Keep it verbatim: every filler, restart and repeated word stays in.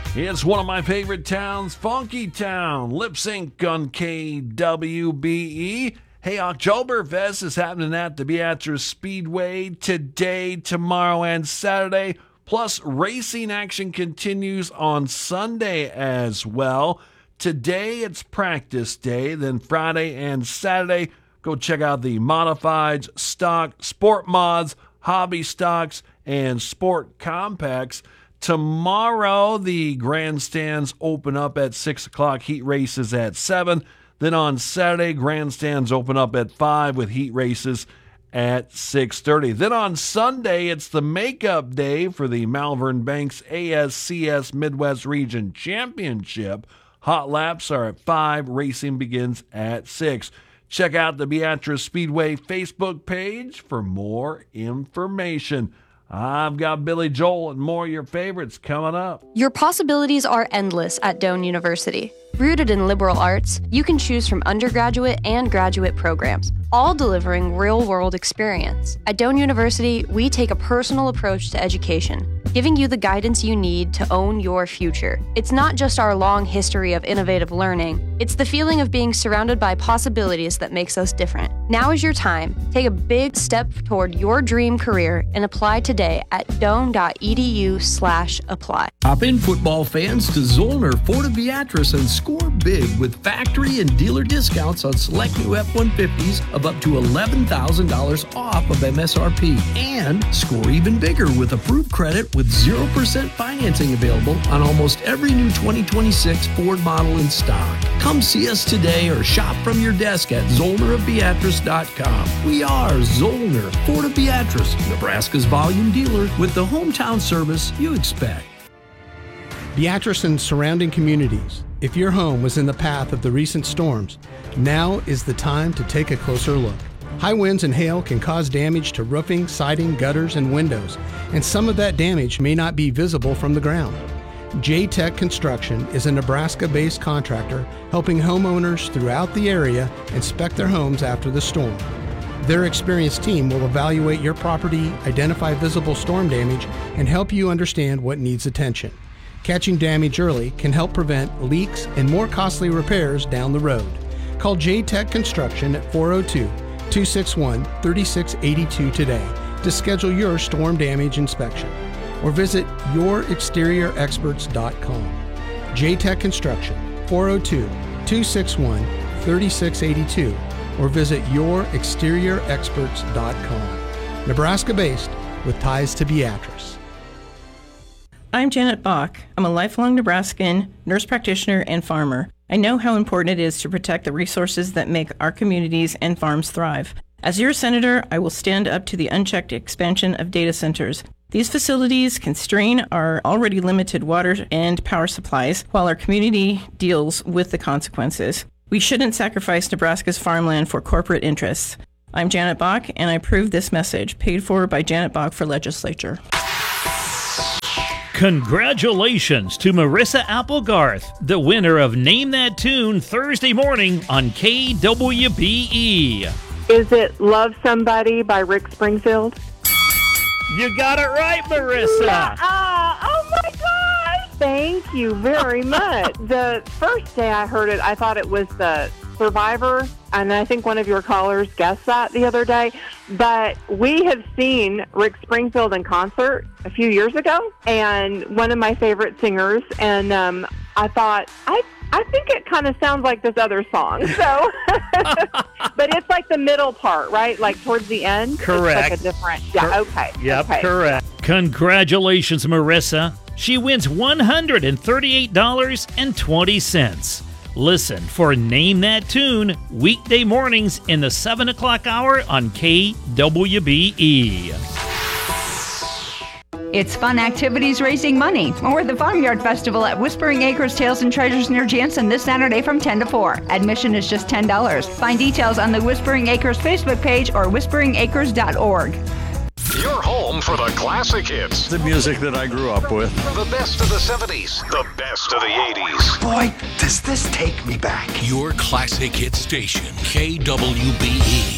It's one of my favorite towns, Funky Town, Lip Sync on K W B E. Hey, Oktoberfest is happening at the Beatrice Speedway today, tomorrow, and Saturday. Plus, racing action continues on Sunday as well. Today, it's practice day. Then Friday and Saturday, go check out the modifieds, stock, sport mods, hobby stocks, and sport compacts. Tomorrow, the grandstands open up at six o'clock, heat races at seven. Then on Saturday, grandstands open up at five with heat races at six thirty. Then on Sunday, it's the makeup day for the Malvern Banks A S C S Midwest Region Championship. Hot laps are at five. Racing begins at six. Check out the Beatrice Speedway Facebook page for more information. I've got Billy Joel and more of your favorites coming up. Your possibilities are endless at Doane University. Rooted in liberal arts, you can choose from undergraduate and graduate programs, all delivering real-world experience. At Doane University, we take a personal approach to education, giving you the guidance you need to own your future. It's not just our long history of innovative learning, it's the feeling of being surrounded by possibilities that makes us different. Now is your time. Take a big step toward your dream career and apply today at doane.edu slash apply. Hop in, football fans, to Zollner Ford of Beatrice and score big with factory and dealer discounts on select new F one fifties of up to eleven thousand dollars off of M S R P. And score even bigger with approved credit with zero percent financing available on almost every new twenty twenty-six Ford model in stock. Come see us today or shop from your desk at zollner of beatrice dot com. We are Zollner Ford of Beatrice, Nebraska's volume dealer with the hometown service you expect. Beatrice and surrounding communities, if your home was in the path of the recent storms, now is the time to take a closer look. High winds and hail can cause damage to roofing, siding, gutters, and windows, and some of that damage may not be visible from the ground. J-Tech Construction is a Nebraska-based contractor helping homeowners throughout the area inspect their homes after the storm. Their experienced team will evaluate your property, identify visible storm damage, and help you understand what needs attention. Catching damage early can help prevent leaks and more costly repairs down the road. Call J-Tech Construction at four oh two, two six one, three six eight two today to schedule your storm damage inspection, or visit your exterior experts dot com. J-Tech Construction, four oh two, two six one, three six eight two, or visit your exterior experts dot com. Nebraska-based with ties to Beatrice. I'm Janet Bach. I'm a lifelong Nebraskan, nurse practitioner, and farmer. I know how important it is to protect the resources that make our communities and farms thrive. As your senator, I will stand up to the unchecked expansion of data centers. These facilities can strain our already limited water and power supplies while our community deals with the consequences. We shouldn't sacrifice Nebraska's farmland for corporate interests. I'm Janet Bach, and I approve this message, paid for by Janet Bach for Legislature. Congratulations to Marissa Applegarth, the winner of Name That Tune Thursday morning on K W B E. Is it Love Somebody by Rick Springfield? You got it right, Marissa. Yeah. Uh, oh, my gosh. Thank you very much. The first day I heard it, I thought it was the Survivor, and I think one of your callers guessed that the other day. But we have seen Rick Springfield in concert a few years ago, and one of my favorite singers, and um, I thought, I I think it kind of sounds like this other song. So, but it's like the middle part, right? Like towards the end. Correct. It's like a different, yeah, okay. Yep, okay. correct. Congratulations, Marissa. She wins one hundred thirty-eight dollars and twenty cents. Listen for Name That Tune weekday mornings in the seven o'clock hour on K W B E. It's fun activities raising money, or the Farmyard Festival at Whispering Acres Tales and Treasures near Jansen this Saturday from ten to four. Admission is just ten dollars. Find details on the Whispering Acres Facebook page or whispering acres dot org. Your home for the classic hits. The music that I grew up with. The best of the seventies. The best of the eighties. Boy, does this take me back. Your classic hit station, K W B E.